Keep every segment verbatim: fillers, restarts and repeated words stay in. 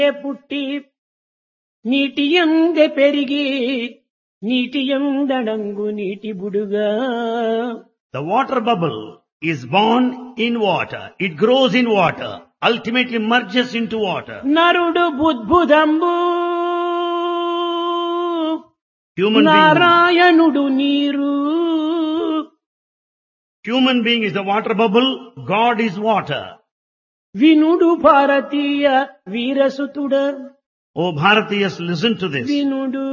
పుట్టి నీటియందే పెరిగి నీటియందడంగు నీటి బుడుగా. The water bubble is born in water. It grows in water. Ultimately merges into water. నరుడు బుద్భుదంబు Human being, నారాయణుడు నీరు. human being is the water bubble. God is water. వినుడు భారతీయ వీరసుతుడ. Oh Bharatiyas, listen to this. వినుడు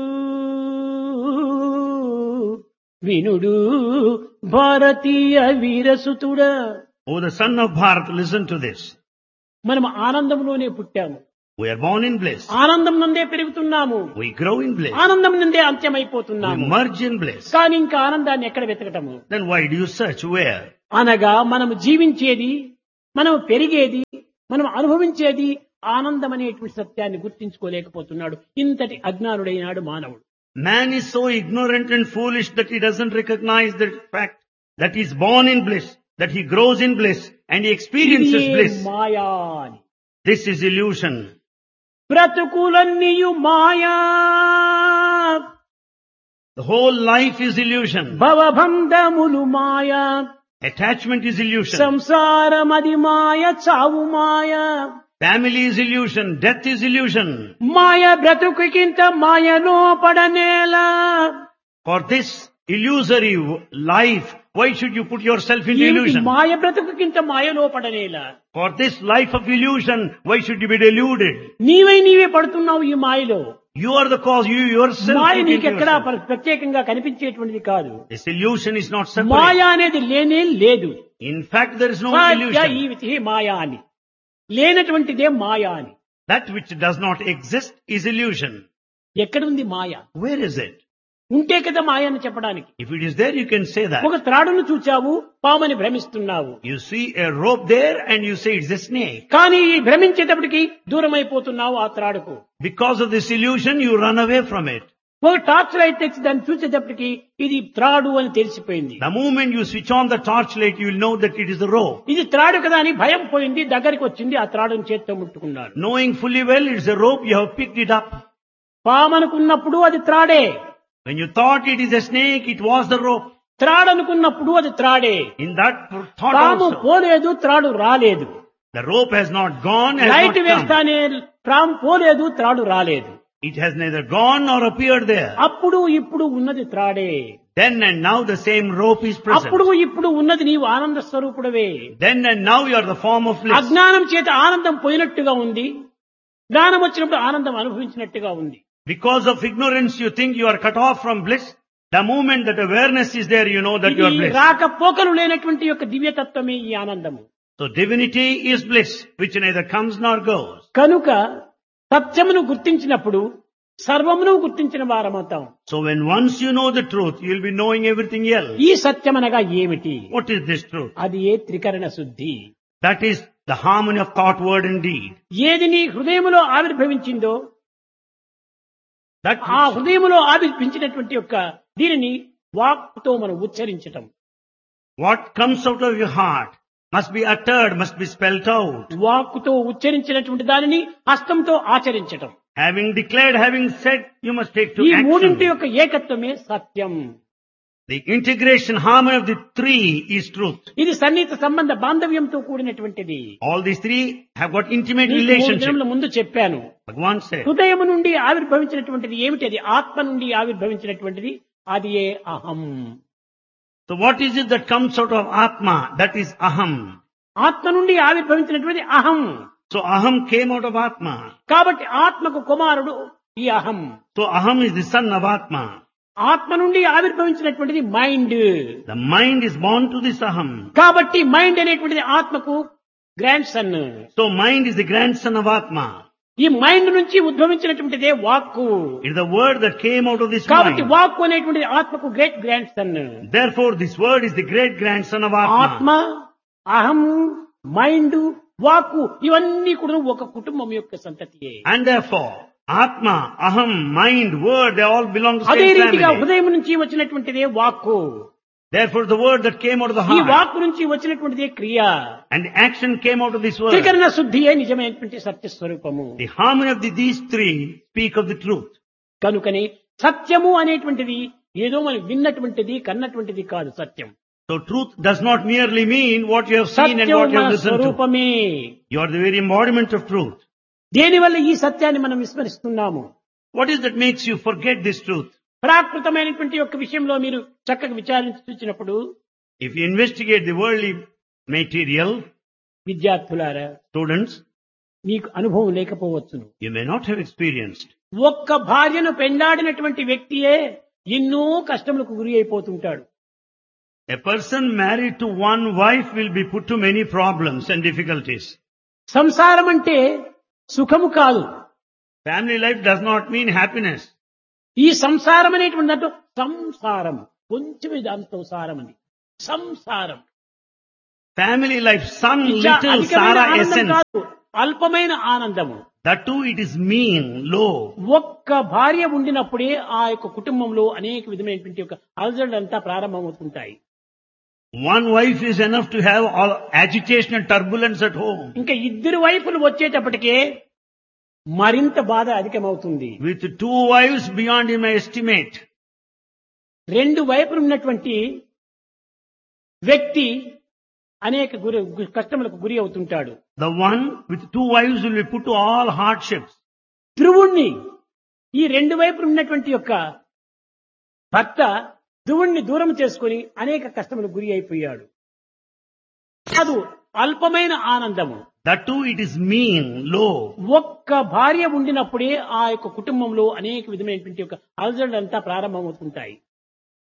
వినుడు భారతీయ వీరసుతుడ. Oh the son of Bharat, listen to this. మనం ఆనందంలోనే పుట్టాము, We are born in bliss. ఆనందం నందే పెరుగుతున్నాము, We grow in bliss. ఆనందం నందే We అంత్యమైపోతున్నాము. merge in bliss. కానీ ఇంకా ఆనందాన్ని ఎక్కడ వెతకటము? Then why do you search? Where? అనగా మనము జీవించేది, మనం పెరిగేది, మనం అనుభవించేది ఆనందం అనేటువంటి సత్యాన్ని గుర్తించుకోలేకపోతున్నాడు. ఇంతటి అజ్ఞానుడైనాడు మానవుడు. Man is so ignorant and foolish that he doesn't recognize the fact that he is born in bliss, that he grows in bliss, and he experiences ఇదే bliss. మాయా అని. This is illusion. బ్రతుకులన్నీయు Maya, The whole life is illusion. భవబంధములు Maya, Attachment is illusion. సంసారమది మాయ, చావు మాయ. Family is illusion. Death is illusion. మాయ బ్రతుకుకింత మాయలో పడనేలా. For this illusory life, why should you put yourself into ఏమిటి illusion? మాయ బ్రతుకుకింత మాయలో పడనేలా. For this life of illusion, why should you be deluded? నీవై నీవే పడుతున్నావు ఈ మాయలో. You are the cause. You yourself. Maya put into నీకెక్కడా yourself. ప్ర- ప్రత్యేకంగా కనిపించేటువంటిది కాదు. This illusion is not Maya separate. అనేది లేనే లేదు. In fact, there is no సాధ్య illusion. ఈవితి మాయా అని, లేనటువంటిదే మాయా అని. That which does not exist is illusion. ఎక్కడుంది మాయ? Where is it? ఉంటే కదా మాయ అని చెప్పడానికి. If it is there, you can say that. ఒక త్రాడును చూచావు, పామని భ్రమిస్తున్నావు. You see a rope there and you say it's a snake. కానీ ఈ భ్రమించేటప్పటికి దూరం అయిపోతున్నావు ఆ త్రాడుకు. Because of this illusion, you run away from it. ఒక టార్చ్ లైట్ తెచ్చి దాన్ని చూసేటప్పటికి ఇది త్రాడు అని తెలిసిపోయింది. The moment you switch on the torchlight, you will know that it is a rope. ఇది త్రాడు కదా అని భయం పోయింది, దగ్గరికి వచ్చింది, ఆ త్రాడును చేత్తో ముట్టుకున్నాడు. Knowing fully well it's a rope, you have picked it up. పామనుకున్నప్పుడు అది త్రాడే, When you thought it is a snake, it was the rope. త్రాడనుకున్నప్పుడు అది త్రాడే. In that thought పాము also, పోలేదు, త్రాడు రాలేదు. the rope has not gone, has light not come. వేస్తానే పాము పోలేదు, త్రాడు రాలేదు. It has neither gone nor appeared there. అప్పుడు ఇప్పుడు ఉన్నది త్రాడే. Then and now the same rope is present. అప్పుడు ఇప్పుడు ఉన్నది నీవు ఆనంద స్వరూపుడవే. Then and now you are the form of bliss. అజ్ఞానం చేత ఆనందం పోయినట్టుగా ఉంది, జ్ఞానం వచ్చినప్పుడు ఆనందం అనుభవించినట్టుగా ఉంది. Because of ignorance, you think you are cut off from bliss. The moment that awareness is there, you know that you are ఇది bliss. రాకపోకలు లేనటువంటి యొక్క దివ్యతత్వమే ఈ ఆనందము. So divinity is bliss, which neither comes nor goes. కనుక సత్యమును గుర్తించినప్పుడు సర్వమును గుర్తించిన వారమవుతాం. So when once you know the truth, you will be knowing everything else. ఈ సత్యమనగా ఏమిటి? What is this truth? అది ఏ త్రికరణ శుద్ధి. That is the harmony of thought, word and deed. ఏది నీ హృదయములో ఆవిర్భవించిందో That ఆ which, హృదయములో ఆవిర్భించినటువంటి యొక్క దీనిని వాక్తో మనం ఉచ్చరించటం. what comes out of your heart must be uttered, must be spelt out. వాక్కుతో ఉచ్చరించినటువంటి దానిని హస్తంతో ఆచరించటం. Having declared, having said, you must take to ఈ మూడింటి action. యొక్క ఏకత్వమే సత్యం. The integration, harmony of the three is truth. ఇది సన్నిహిత సంబంధ బాంధవ్యంతో కూడినటువంటిది. All these three have got intimate మీకు మూడు relationship. దినముల ముందు చెప్పాను. Bhagavan said, హృదయము నుండి ఆవిర్భవించినటువంటిది ఏమిటి? అది ఆత్మ నుండి ఆవిర్భవించినటువంటిది, అది ఏ అహం. so what is it that comes out of Atma? That is Aham. ఆత్మ నుండి ఆవిర్భవించినటువంటి అహం. So Aham came out of Atma. కాబట్టి ఆత్మకు కుమారుడు ఈ అహం. So Aham is the son of Atma. ఆత్మ నుండి ఆవిర్భవించినటువంటిది mind. The mind is born to this Aham. కాబట్టి మైండ్ అనేటువంటిది ఆత్మకు grand son. So mind is the grandson of Atma. ఈ మైండ్ నుంచి ఉద్భవించినటువంటిదే వాక్కు. It is the word that came out of this కాబట్టి mind. వాక్కు అనేటువంటిది ఆత్మకు great grand son. Therefore this word is the great grandson of Atma. ఆత్మ, అహం, mind, వాక్కు ఇవన్నీ కూడా ఒక కుటుంబం యొక్క సంతతియే. And therefore Atma, Aham, mind, word, they all belong to the అదే same రీతిగా family. హృదయం నుంచి వచ్చినటువంటిదే వాక్కు. Therefore the word that came out of the ఈ heart వాక్ నుంచి వచ్చినటువంటిదే క్రియ. and the action came out of this word. త్రికరణ శుద్ధియే నిజమైనటువంటి సత్య స్వరూపము. The harmony of the, these three speak of the truth. కనుకనే సత్యము అనేటువంటిది ఏదో మనం విన్నటువంటిది కన్నటువంటిది కాదు సత్యం. So truth does not merely mean what you have seen and Satyam what you మన have listened to. స్వరూపమే. You are the very embodiment of truth. దేనివల్ల ఈ సత్యాన్ని మనం విస్మరిస్తున్నాము? What is that makes you forget this truth? ప్రాకృతమైనటువంటి యొక్క విషయంలో మీరు చక్కగా విచారించినప్పుడు If you investigate the worldly material, విద్యార్థులారా students, మీకు అనుభవం లేకపోవచ్చును. you may not have experienced. ఒక్క భార్యను పెండాడినటువంటి వ్యక్తియే ఎన్నో కష్టములకు గురి అయిపోతుంటాడు. A person married to one wife will be put to many problems and difficulties. సంసారం అంటే సుఖము కాదు. Family life does not mean happiness. ఈ సంసారం అనేటువంటి దాంట్లో సంసారం కొంచెమే దాంతో సారం అని సంసారం Family life, some ఇచ్చా little అధికమైన Sara ఆనందం essence. కాదు, అల్పమైన ఆనందము. That too it is mean, low. ఒక్క భార్య ఉండినప్పుడే ఆ యొక్క కుటుంబంలో అనేక విధమైనటువంటి యొక్క అలజడులంతా ప్రారంభమవుతుంటాయి. One wife is enough to have all agitation and turbulence at home. ఇంకా ఇద్దరు వైపులు వచ్చేటప్పటికే మరింత బాధ అధికమవుతుంది. With two wives beyond my estimate. రెండు వైపులు ఉన్నటువంటి వ్యక్తి అనేక గురి కష్టములకు గురి అవుతుంటాడు. The one with two wives will be put to all hardships. ధ్రువుణ్ణి ఈ రెండు వైపులు ఉన్నటువంటి యొక్క భర్త ధ్రువుణ్ణి దూరం చేసుకుని అనేక కష్టములకు గురి అయిపోయాడు. కాదు అల్పమైన ఆనందము. That too it is mean, low. ఒక్క భార్య ఉండినప్పుడే ఆ యొక్క కుటుంబంలో అనేక విధమైనటువంటి యొక్క అలజడులంతా ప్రారంభమవుతుంటాయి.